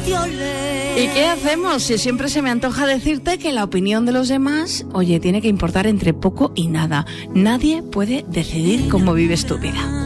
¿Y qué hacemos si siempre se me antoja decirte que la opinión de los demás, oye, tiene que importar entre poco y nada? Nadie puede decidir cómo vives tu vida.